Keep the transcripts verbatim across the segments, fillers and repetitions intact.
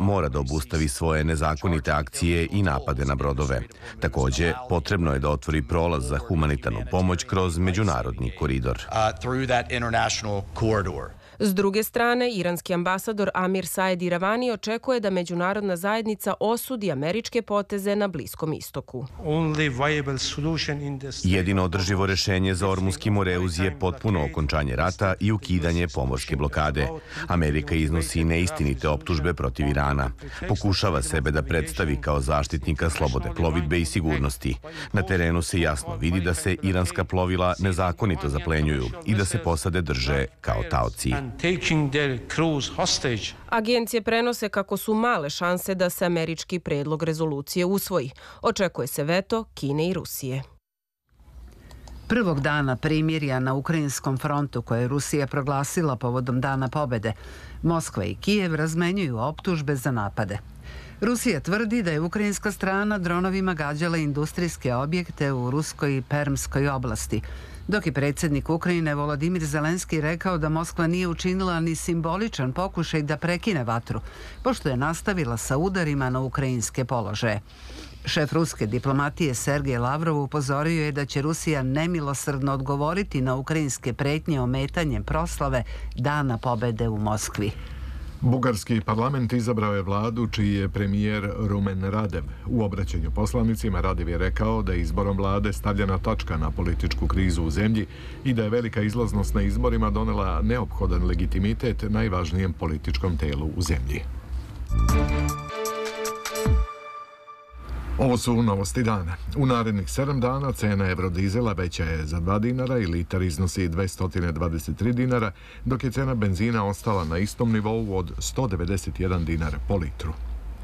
mora da obustavi svoje nezakonite akcije i napade na brodove. Takođe, potrebno je da otvori prolaz za humanitarnu pomoć kroz međunarodni koridor. S druge strane, iranski ambasador Amir Saed Iravani očekuje da međunarodna zajednica osudi američke poteze na Bliskom istoku. Jedino održivo rešenje za Ormuski Moreuz je potpuno okončanje rata i ukidanje pomorske blokade. Amerika iznosi neistinite optužbe protiv Irana. Pokušava sebe da predstavi kao zaštitnika slobode plovidbe i sigurnosti. Na terenu se jasno vidi da se iranska plovila nezakonito zaplenjuju i da se posade drže kao taoci. Agencije prenose kako su male šanse da se američki predlog rezolucije usvoji. Očekuje se veto Kine i Rusije. Prvog dana primirja na ukrajinskom frontu koje je Rusija proglasila povodom Dana pobede, Moskva i Kijev razmenjuju optužbe za napade. Rusija tvrdi da je ukrajinska strana dronovima gađala industrijske objekte u Ruskoj i Permskoj oblasti, dok je predsjednik Ukrajine Volodimir Zelenski rekao da Moskva nije učinila ni simboličan pokušaj da prekine vatru, pošto je nastavila sa udarima na ukrajinske položaje. Šef ruske diplomatije Sergej Lavrov upozorio je da će Rusija nemilosrdno odgovoriti na ukrajinske pretnje ometanjem proslave Dana pobede u Moskvi. Bugarski parlament izabrao je vladu čiji je premijer Rumen Radev. U obraćanju poslanicima Radev je rekao da je izborom vlade stavljena tačka na političku krizu u zemlji i da je velika izlaznost na izborima donela neophodan legitimitet najvažnijem političkom telu u zemlji. Ovo su novosti dana. U narednih sedam dana cena evrodizela veća je za dva dinara i litar iznosi dvesta dvadeset tri dinara, dok je cena benzina ostala na istom nivou od sto devedeset jedan dinar po litru.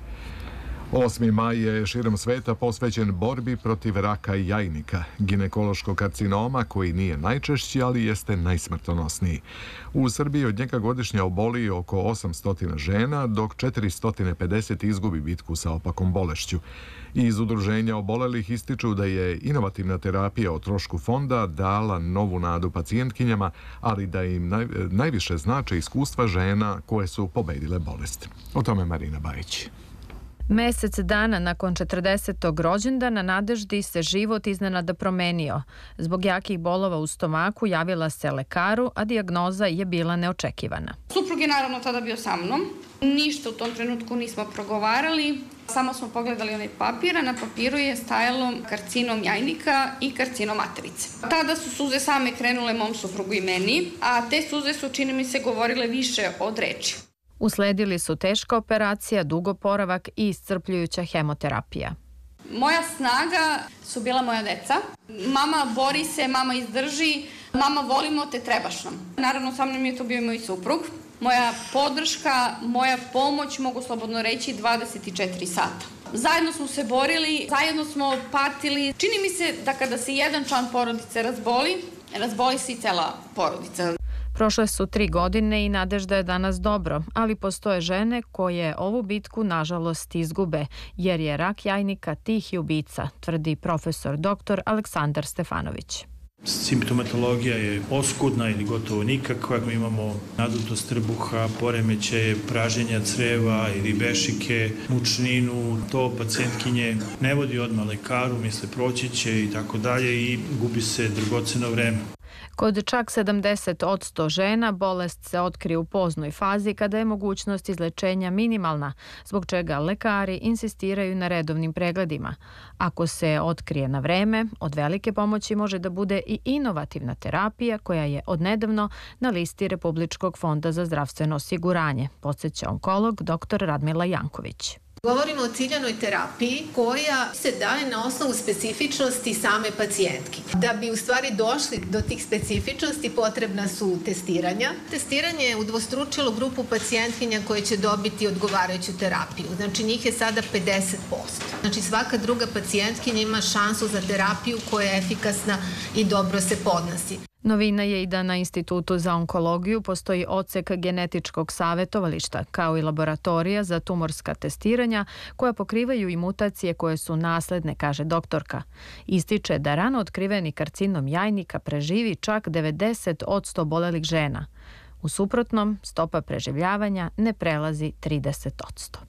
osmi maj je širom sveta posvećen borbi protiv raka jajnika, ginekološkog karcinoma koji nije najčešći, ali jeste najsmrtonosniji. U Srbiji od njega godišnje oboli oko osamsto žena, dok četiristo pedeset izgubi bitku sa opakom bolešću. Iz udruženja obolelih ističu da je inovativna terapija o trošku fonda dala novu nadu pacijentkinjama, ali da im naj, najviše znače iskustva žena koje su pobedile bolest. O tome Marina Bajić. Mesec dana nakon četrdesetog rođendana Nadeždi se život iznenada promenio. Zbog jakih bolova u stomaku javila se lekaru, a dijagnoza je bila neočekivana. Suprug je naravno tada bio sa mnom. Ništa u tom trenutku nismo progovarali. Samo smo pogledali onaj papir, a na papiru je stajalo karcinom jajnika i karcinom materice. Tada su suze same krenule mom suprugu i meni, a te suze su, čini mi se, govorile više od reči. Usledili su teška operacija, dug oporavak i iscrpljujuća hemoterapija. Moja snaga su bila moja deca. Mama bori se, mama izdrži, mama volimo te, trebaš nam. Naravno, sa mnom je to bio i moj suprug. Moja podrška, moja pomoć, mogu slobodno reći, dvadeset četiri sata. Zajedno smo se borili, zajedno smo patili. Čini mi se da kada se jedan član porodice razboli, razboli se i cela porodica. Prošle su tri godine i Nadežda je danas dobro, ali postoje žene koje ovu bitku nažalost izgube, jer je rak jajnika tihi ubica, tvrdi profesor doktor Aleksandar Stefanović. Simptomatologija je oskudna ili gotovo nikakva. Imamo nadutost trbuha, poremećaje praženja creva ili bešike, mučninu. To pacijentkinje ne vodi odmah lekaru, misle proći će i tako dalje i gubi se dragoceno vreme. Kod čak sedamdeset posto žena bolest se otkrije u poznoj fazi kada je mogućnost izlečenja minimalna, zbog čega lekari insistiraju na redovnim pregledima. Ako se otkrije na vreme, od velike pomoći može da bude i inovativna terapija koja je odnedavno na listi Republičkog fonda za zdravstveno osiguranje, podsjeća onkolog doktor Radmila Janković. Govorimo o ciljanoj terapiji koja se daje na osnovu specifičnosti same pacijentke. Da bi u stvari došli do tih specifičnosti potrebna su testiranja. Testiranje je udvostručilo grupu pacijentkinja koje će dobiti odgovarajuću terapiju. Znači njih je sada pedeset posto. Znači svaka druga pacijentkinja ima šansu za terapiju koja je efikasna i dobro se podnosi. Novina je i da na Institutu za onkologiju postoji odsek genetičkog savjetovališta, kao i laboratorija za tumorska testiranja koja pokrivaju i mutacije koje su nasledne, kaže doktorka. Ističe da rano otkriveni karcinom jajnika preživi čak devedeset posto obolelih žena. U suprotnom, stopa preživljavanja ne prelazi trideset posto.